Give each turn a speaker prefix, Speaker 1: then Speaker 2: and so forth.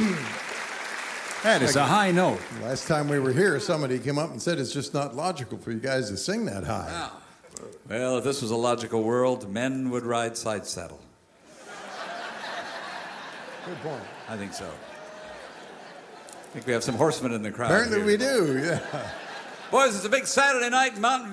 Speaker 1: That is a high note.
Speaker 2: Last time we were here, somebody came up and said it's just not logical for you guys to sing that high.
Speaker 3: Wow. Well, if this was a logical world, men would ride side saddle.
Speaker 2: Good point.
Speaker 3: I think so. I think we have some horsemen in the crowd.
Speaker 2: Apparently
Speaker 3: here.
Speaker 2: we do, yeah.
Speaker 3: Boys, it's a big Saturday night in Mountain View.